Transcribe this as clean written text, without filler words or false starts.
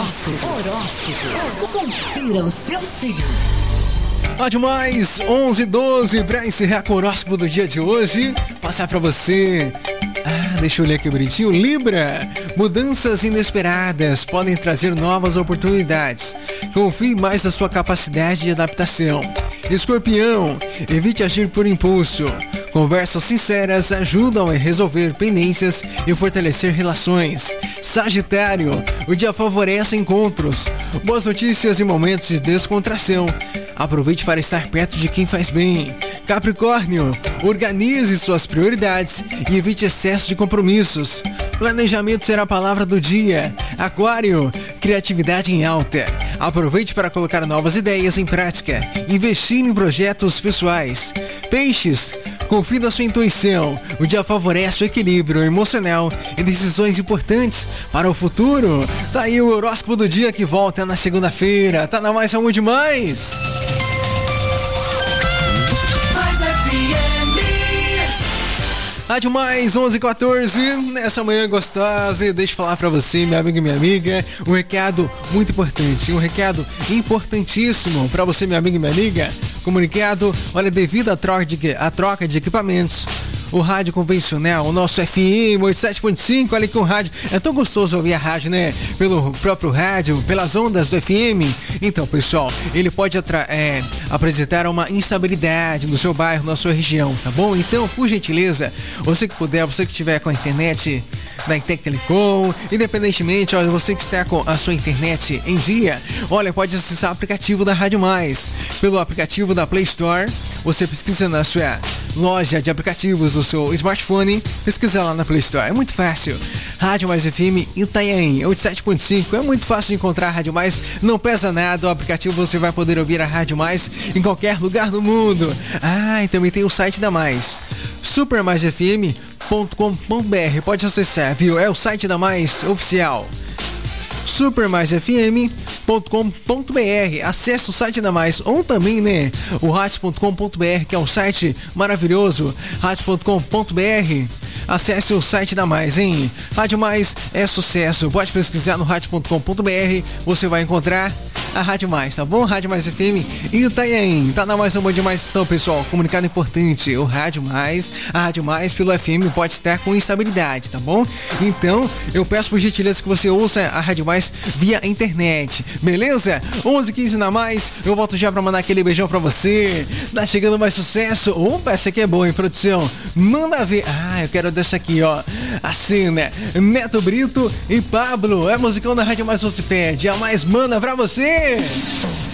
Confira o seu signo. Rádio Mais 11:12 para encerrar com o horóscopo do dia de hoje. Passar para você. Deixa eu ler aqui bonitinho. Libra, mudanças inesperadas podem trazer novas oportunidades. Confie mais na sua capacidade de adaptação. Escorpião, evite agir por impulso. Conversas sinceras ajudam a resolver pendências e fortalecer relações. Sagitário, o dia favorece encontros, boas notícias e momentos de descontração. Aproveite para estar perto de quem faz bem. Capricórnio, organize suas prioridades e evite excesso de compromissos. Planejamento será a palavra do dia. Aquário, criatividade em alta. Aproveite para colocar novas ideias em prática. Investir em projetos pessoais. Peixes, confie na sua intuição. O dia favorece o equilíbrio emocional e decisões importantes para o futuro. Tá aí o horóscopo do dia que volta na segunda-feira. Tá na Mais Saúde Mais. Rádio Mais 11:14, nessa manhã gostosa. Deixa eu falar pra você, meu amigo e minha amiga, um recado muito importante, um recado importantíssimo pra você, meu amigo e minha amiga. Comunicado, olha, devido à troca de equipamentos, o rádio convencional, o nosso FM 87.5, olha que o rádio, é tão gostoso ouvir a rádio, né? Pelo próprio rádio, pelas ondas do FM. Então, pessoal, ele pode apresentar uma instabilidade no seu bairro, na sua região, tá bom? Então, por gentileza, você que puder, você que tiver com a internet da Intec Telecom, independentemente, olha, você que está com a sua internet em dia, olha, pode acessar o aplicativo da Rádio Mais, pelo aplicativo da Play Store. Você pesquisa na sua loja de aplicativos do seu smartphone, pesquisa lá na Play Store, é muito fácil. Rádio Mais FM Itanhaém 87.5, é muito fácil de encontrar a Rádio Mais, não pesa nada, o aplicativo você vai poder ouvir a Rádio Mais em qualquer lugar do mundo. E também tem o site da Mais, supermaisfm.com.br, pode acessar, viu? É o site da Mais oficial, supermaisfm.com.br. Acesse o site da Mais, ou também, né, o rádio.com.br, que é um site maravilhoso, rádio.com.br. Acesse o site da Mais, hein? Rádio Mais é sucesso. Pode pesquisar no rádio.com.br, você vai encontrar a Rádio Mais, tá bom? Rádio Mais FM Itanhaém. Tá na Mais Amor Demais. Então, pessoal, comunicado importante, a Rádio Mais pelo FM pode estar com instabilidade, tá bom? Então, eu peço por gentileza que você ouça a Rádio Mais via internet, beleza? 11:15 na Mais, eu volto já pra mandar aquele beijão pra você. Tá chegando mais sucesso. Opa, essa aqui é boa, hein, produção? Manda ver. Eu quero dessa aqui, ó. Assim, né? Neto Brito e Pablo. É musicão da Rádio Mais, você pede. A Mais manda pra você.